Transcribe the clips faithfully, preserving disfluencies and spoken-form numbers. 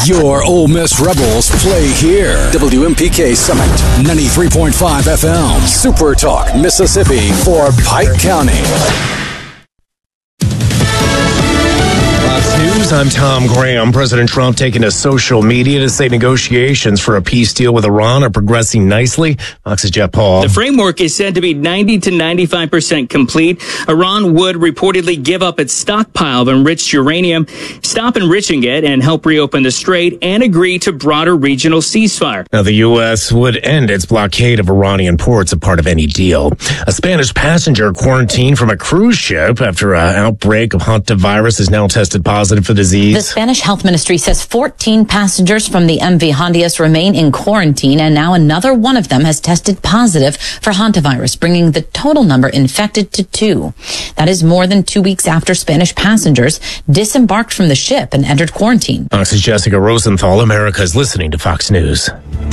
Your Ole Miss Rebels play here. W M P K Summit, ninety-three point five F M. Super Talk, Mississippi for Pike County. News, I'm Tom Graham. President Trump taking to social media to say negotiations for a peace deal with Iran are progressing nicely. Fox's Jeff Paul. The framework is said to be ninety to ninety-five percent complete. Iran would reportedly give up its stockpile of enriched uranium, stop enriching it, and help reopen the strait, and agree to broader regional ceasefire. Now, the U S would end its blockade of Iranian ports as part of any deal. A Spanish passenger quarantined from a cruise ship after an outbreak of hantavirus is now tested positive for disease. The Spanish health ministry says fourteen passengers from the M V Hondias remain in quarantine, and now another one of them has tested positive for hantavirus, bringing the total number infected to two. That is more than two weeks after Spanish passengers disembarked from the ship and entered quarantine. Fox's Jessica Rosenthal. America is listening to Fox News.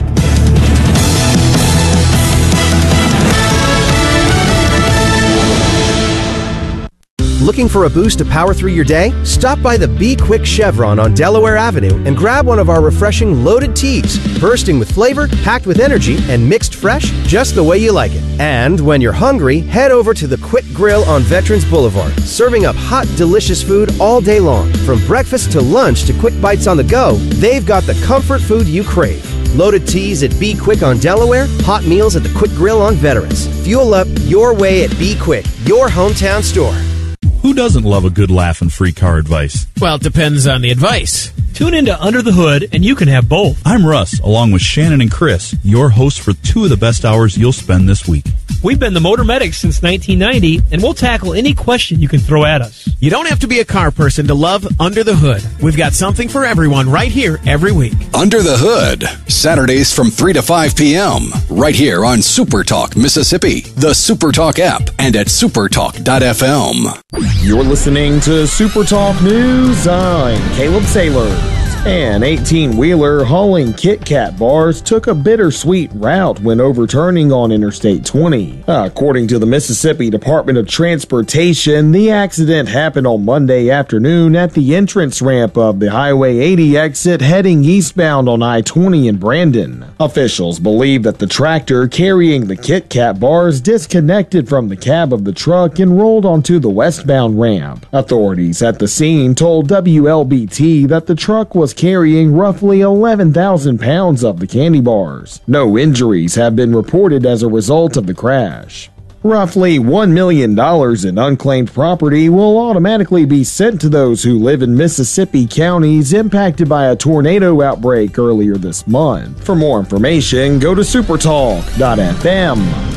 Looking for a boost to power through your day? Stop by the Be Quick Chevron on Delaware Avenue and grab one of our refreshing loaded teas, bursting with flavor, packed with energy, and mixed fresh just the way you like it. And when you're hungry, head over to the Quick Grill on Veterans Boulevard, serving up hot, delicious food all day long. From breakfast to lunch to quick bites on the go, they've got the comfort food you crave. Loaded teas at Be Quick on Delaware, hot meals at the Quick Grill on Veterans. Fuel up your way at Be Quick, your hometown store. Who doesn't love a good laugh and free car advice? Well, it depends on the advice. Tune into Under the Hood, and you can have both. I'm Russ, along with Shannon and Chris, your hosts for two of the best hours you'll spend this week. We've been the Motor Medics since nineteen ninety, and we'll tackle any question you can throw at us. You don't have to be a car person to love Under the Hood. We've got something for everyone right here every week. Under the Hood, Saturdays from three to five p.m. right here on Super Talk Mississippi, the Super Talk app, and at supertalk dot f m. You're listening to Super Talk News. I'm Caleb Saylor. An eighteen-wheeler hauling Kit Kat bars took a bittersweet route when overturning on Interstate twenty. According to the Mississippi Department of Transportation, the accident happened on Monday afternoon at the entrance ramp of the Highway eighty exit heading eastbound on I twenty in Brandon. Officials believe that the tractor carrying the Kit Kat bars disconnected from the cab of the truck and rolled onto the westbound ramp. Authorities at the scene told W L B T that the truck was carrying roughly eleven thousand pounds of the candy bars. No injuries have been reported as a result of the crash. Roughly one million dollars in unclaimed property will automatically be sent to those who live in Mississippi counties impacted by a tornado outbreak earlier this month. For more information, go to supertalk dot f m.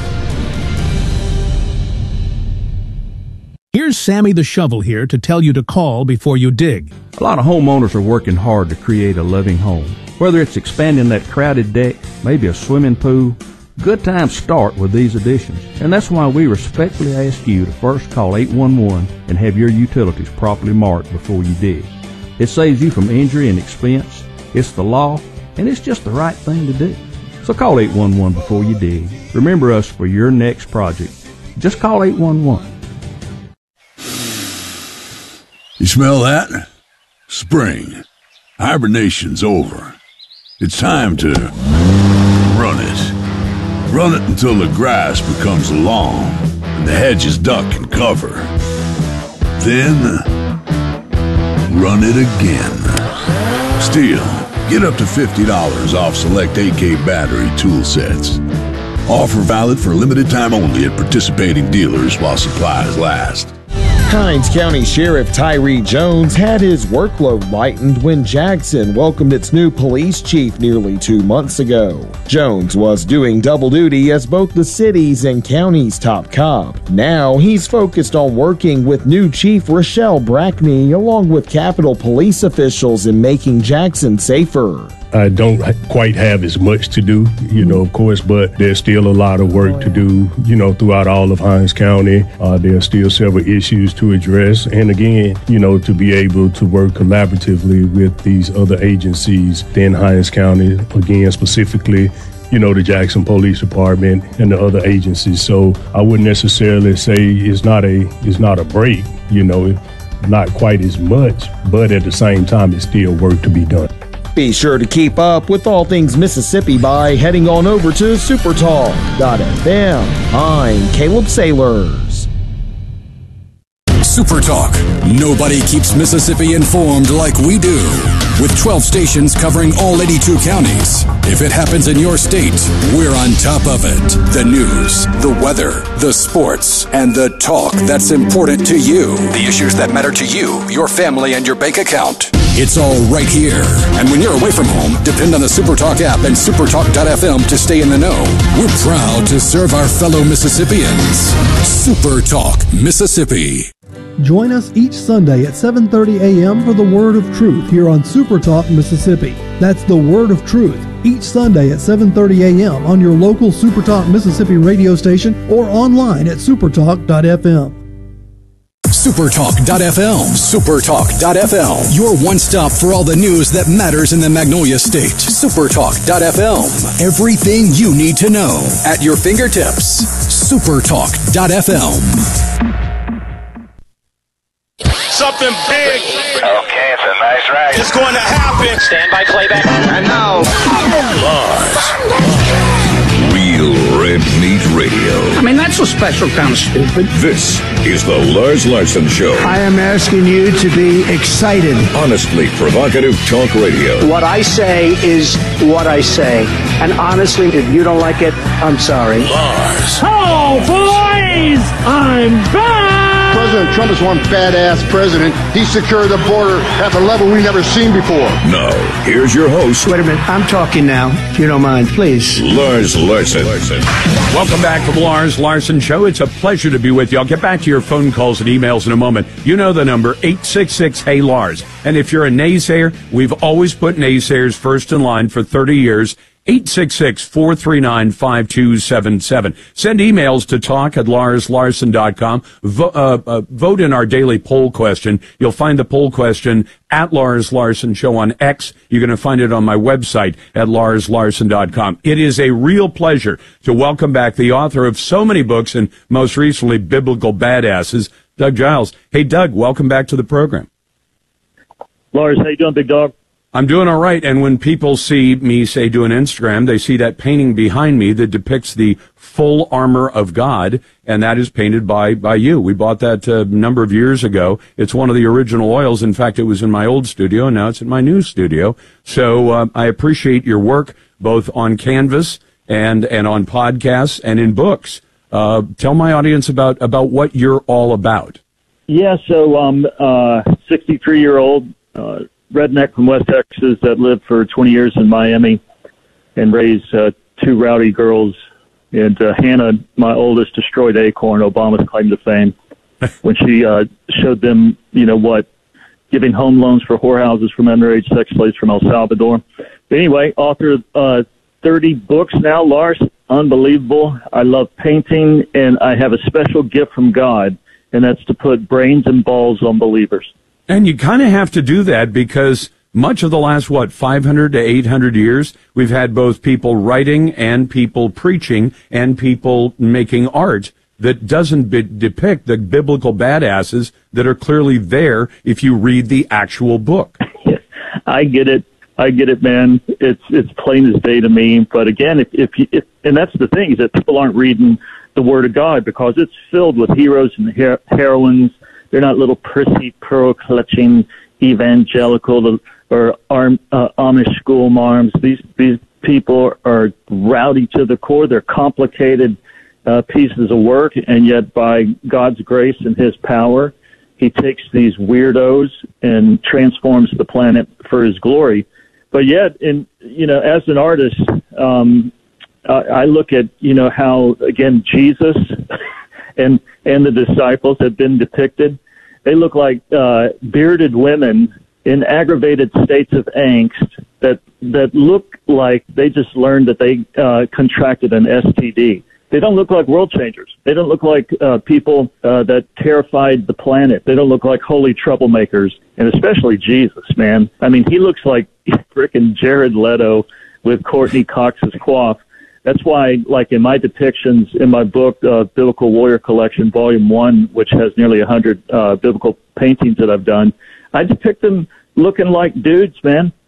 Here's Sammy the Shovel here to tell you to call before you dig. A lot of homeowners are working hard to create a living home. Whether it's expanding that crowded deck, maybe a swimming pool, good times start with these additions. And that's why we respectfully ask you to first call eight one one and have your utilities properly marked before you dig. It saves you from injury and expense. It's the law, and it's just the right thing to do. So call eight one one before you dig. Remember us for your next project. Just call eight one one. You smell that? Spring. Hibernation's over. It's time to run it. Run it until the grass becomes long and the hedges duck and cover. Then, run it again. Still, get up to fifty dollars off select A K battery tool sets. Offer valid for a limited time only at participating dealers while supplies last. Hinds County Sheriff Tyree Jones had his workload lightened when Jackson welcomed its new police chief nearly two months ago. Jones was doing double duty as both the city's and county's top cop. Now he's focused on working with new Chief Rochelle Brackney along with Capitol Police officials in making Jackson safer. I don't quite have as much to do, you know, of course, but there's still a lot of work to do, you know, throughout all of Hinds County. Uh, there are still several issues to address. And again, you know, to be able to work collaboratively with these other agencies in Hinds County, again, specifically, you know, the Jackson Police Department and the other agencies. So I wouldn't necessarily say it's not a, it's not a break, you know, not quite as much, but at the same time, it's still work to be done. Be sure to keep up with all things Mississippi by heading on over to supertalk dot f m. I'm Caleb Sailors. Super Talk. Nobody keeps Mississippi informed like we do. With twelve stations covering all eighty-two counties. If it happens in your state, we're on top of it. The news, the weather, the sports, and the talk that's important to you. The issues that matter to you, your family, and your bank account. It's all right here. And when you're away from home, depend on the SuperTalk app and supertalk dot f m to stay in the know. We're proud to serve our fellow Mississippians. SuperTalk Mississippi. Join us each Sunday at seven thirty a.m. for the Word of Truth here on SuperTalk Mississippi. That's the Word of Truth each Sunday at seven thirty a.m. on your local SuperTalk Mississippi radio station or online at supertalk dot f m. supertalk dot f m. supertalk dot f m. Your one stop for all the news that matters in the Magnolia State. supertalk dot f m. Everything you need to know at your fingertips. supertalk dot f m. Something big. Okay, it's a nice ride. It's going to happen. Stand by playback. And now, Lars. Real Red Meat Radio. I mean, that's a special kind of stupid. This is the Lars Larson Show. I am asking you to be excited. Honestly provocative talk radio. What I say is what I say. And honestly, if you don't like it, I'm sorry. Lars. Oh, boys! I'm back! President Trump is one badass president. He secured the border at a level we've never seen before. Now, here's your host. Wait a minute. I'm talking now, if you don't mind, please. Lars Larson. Welcome back to the Lars Larson Show. It's a pleasure to be with you. I'll get back to your phone calls and emails in a moment. You know the number, eight six six, H E Y, Lars. And if you're a naysayer, we've always put naysayers first in line for thirty years. eight six six, four three nine, five two seven seven. Send emails to talk at lars larson dot com. Vo- uh, uh, vote in our daily poll question. You'll find the poll question at Lars Larson Show on X. You're going to find it on my website at lars larson dot com. It is a real pleasure to welcome back the author of so many books and most recently Biblical Badasses, Doug Giles. Hey, Doug, welcome back to the program. Lars, how you doing, big dog? I'm doing all right, and when people see me, say, doing Instagram, they see that painting behind me that depicts the full armor of God, and that is painted by by you. We bought that a number of years ago. It's one of the original oils. In fact, it was in my old studio, and now it's in my new studio. So uh, I appreciate your work, both on canvas and, and on podcasts and in books. Uh, tell my audience about, about what you're all about. Yeah, so I'm uh sixty-three-year-old, uh redneck from West Texas that lived for twenty years in Miami and raised uh, two rowdy girls. And uh, Hannah, my oldest, destroyed Acorn, Obama's claim to fame, when she uh, showed them, you know, what, giving home loans for whorehouses from underage sex slaves from El Salvador. But anyway, author of uh, thirty books now, Lars. Unbelievable. I love painting, and I have a special gift from God, and that's to put brains and balls on believers. And you kind of have to do that because much of the last, what, five hundred to eight hundred years, we've had both people writing and people preaching and people making art that doesn't be- depict the biblical badasses that are clearly there if you read the actual book. I get it. I get it, man. It's it's plain as day to me. But again, if if, you, if and that's the thing, is that people aren't reading the Word of God because it's filled with heroes and her- heroines. They're not little prissy, pearl-clutching evangelical or arm, uh, Amish school marms. These these people are rowdy to the core. They're complicated uh, pieces of work, and yet by God's grace and His power, He takes these weirdos and transforms the planet for His glory. But yet, in you know, as an artist, um, I, I look at you know how again Jesus and and the disciples have been depicted. They look like uh, bearded women in aggravated states of angst that that look like they just learned that they uh, contracted an S T D. They don't look like world changers. They don't look like uh, people uh, that terrified the planet. They don't look like holy troublemakers, and especially Jesus, man. I mean, he looks like frickin' Jared Leto with Courtney Cox's coif. That's why, like in my depictions in my book, uh, Biblical Warrior Collection, Volume One, which has nearly a hundred uh, biblical paintings that I've done, I depict them looking like dudes, man.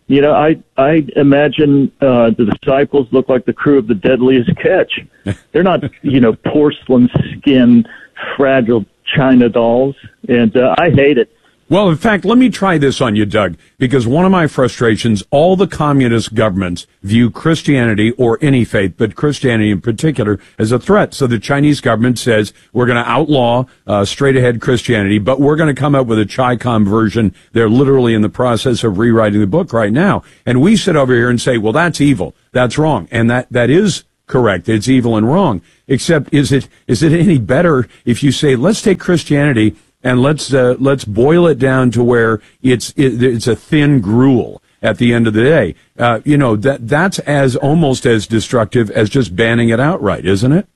You know, I I imagine uh, the disciples look like the crew of the Deadliest Catch. They're not, you know, porcelain skin, fragile China dolls, and uh, I hate it. Well, in fact, let me try this on you, Doug, because one of my frustrations, all the communist governments view Christianity or any faith, but Christianity in particular, as a threat. So the Chinese government says, we're going to outlaw uh, straight-ahead Christianity, but we're going to come up with a Chi-Com version. They're literally in the process of rewriting the book right now. And we sit over here and say, well, that's evil. That's wrong. And that, that is correct. It's evil and wrong. Except, is it, is it any better if you say, let's take Christianity and let's uh, let's boil it down to where it's it, it's a thin gruel at the end of the day. Uh, you know, that that's as almost as destructive as just banning it outright, isn't it?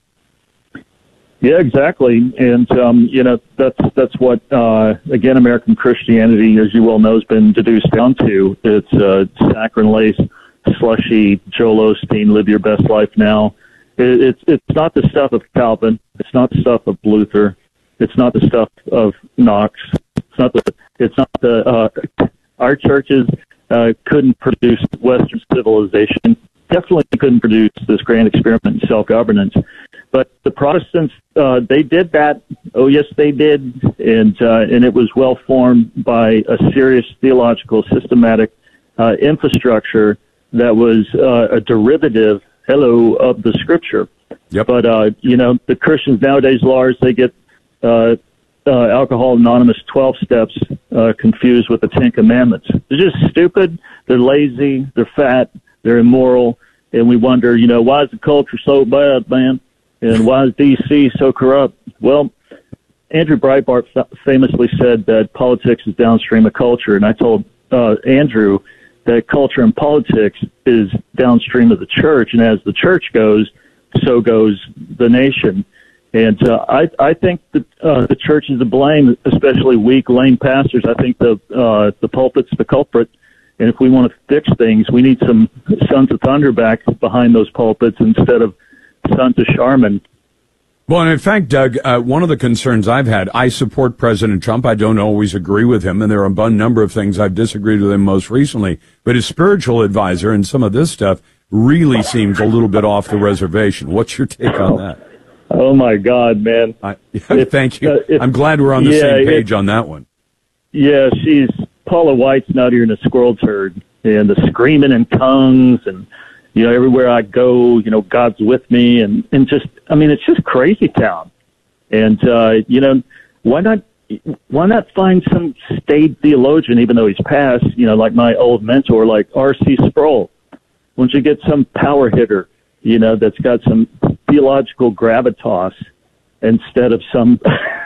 Yeah, exactly. And um, you know, that's that's what uh, again American Christianity, as you well know, has been deduced down to. It's uh, saccharine lace, slushy, Joel Osteen, live your best life now. It, it's it's not the stuff of Calvin. It's not the stuff of Luther. It's not the stuff of Knox. It's not the. It's not the. Uh, our churches uh, couldn't produce Western civilization. Definitely couldn't produce this grand experiment in self-governance. But the Protestants, uh, they did that. Oh yes, they did, and uh, and it was well formed by a serious theological, systematic uh, infrastructure that was uh, a derivative, hello, of the Scripture. Yep. But uh, you know, the Christians nowadays, Lars, they get Uh, uh, Alcohol Anonymous twelve steps uh, confused with the Ten Commandments. They're just stupid, they're lazy, they're fat, they're immoral, and we wonder, you know, why is the culture so bad, man? And why is D C so corrupt? Well, Andrew Breitbart f- famously said that politics is downstream of culture, and I told uh, Andrew that culture and politics is downstream of the church, and as the church goes, so goes the nation. And uh, I, I think that uh, the church is to blame, especially weak, lame pastors. I think the uh, the pulpit's the culprit. And if we want to fix things, we need some sons of thunder back behind those pulpits instead of sons of Charmin. Well, and in fact, Doug, uh, one of the concerns I've had, I support President Trump. I don't always agree with him, and there are a number of things I've disagreed with him most recently. But his spiritual advisor and some of this stuff really seems a little bit off the reservation. What's your take on that? Oh, my God, man. I, thank you. Uh, if, I'm glad we're on the yeah, same page if, on that one. Yeah, she's Paula White's nuttier than a squirrel turd. And the screaming in tongues and, you know, everywhere I go, you know, God's with me. And, and just, I mean, it's just crazy town. And, uh, you know, why not, why not find some staid theologian, even though he's passed, you know, like my old mentor, like R C Sproul? Why don't you get some power hitter, you know, that's got some theological gravitas instead of some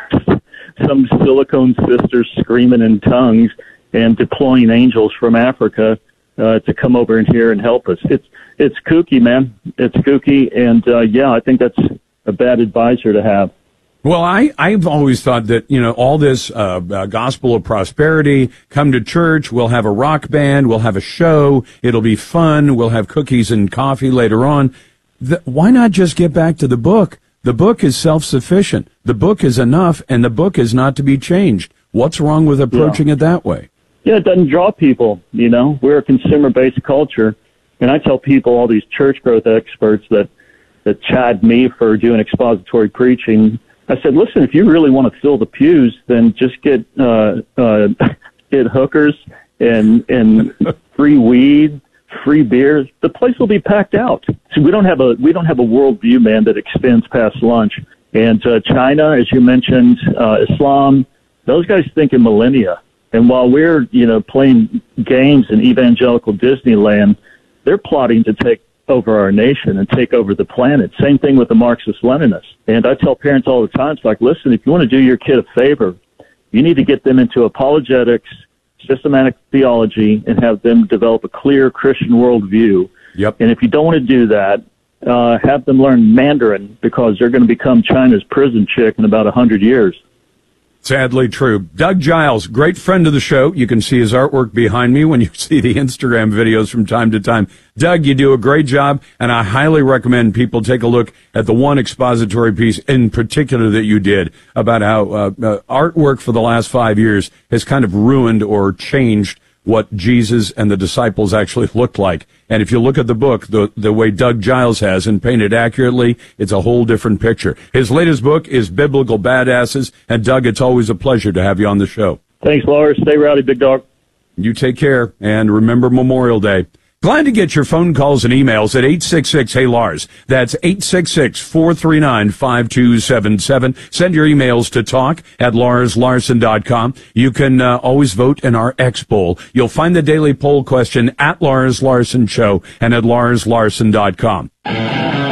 some silicone sisters screaming in tongues and deploying angels from Africa uh, to come over in here and help us. It's it's kooky, man. It's kooky, and uh, yeah, I think that's a bad advisor to have. Well, I, I've always thought that, you know, all this uh, uh, gospel of prosperity, come to church, we'll have a rock band, we'll have a show, it'll be fun, we'll have cookies and coffee later on. The, why not just get back to the book? The book is self-sufficient. The book is enough, and the book is not to be changed. What's wrong with approaching yeah. it that way? Yeah, it doesn't draw people, you know. We're a consumer-based culture. And I tell people, all these church growth experts that, that chide me for doing expository preaching, I said, listen, if you really want to fill the pews, then just get uh, uh, get hookers and and free weed, free beers. The place will be packed out. So we don't have a we don't have a worldview, man, that extends past lunch. And uh, China, as you mentioned, uh, Islam, those guys think in millennia. And while we're you know playing games in evangelical Disneyland, they're plotting to take over our nation and take over the planet. Same thing with the Marxist-Leninists. And I tell parents all the time, it's like, listen, if you want to do your kid a favor, you need to get them into apologetics, systematic theology, and have them develop a clear Christian worldview. Yep. And if you don't want to do that, uh, have them learn Mandarin, because they're going to become China's prison chick in about a hundred years. Sadly true. Doug Giles, great friend of the show. You can see his artwork behind me when you see the Instagram videos from time to time. Doug, you do a great job, and I highly recommend people take a look at the one expository piece in particular that you did about how uh, uh, artwork for the last five years has kind of ruined or changed what Jesus and the disciples actually looked like. And if you look at the book, the, the way Doug Giles has and painted accurately, it's a whole different picture. His latest book is Biblical Badasses. And Doug, it's always a pleasure to have you on the show. Thanks, Lars. Stay rowdy, big dog. You take care, and remember Memorial Day. Glad to get your phone calls and emails at eight six six, hey Lars. That's eight six six, four three nine, five two seven seven. Send your emails to talk at lars larson dot com. You can uh, always vote in our X poll. You'll find the daily poll question at Lars Larson Show and at lars larson dot com.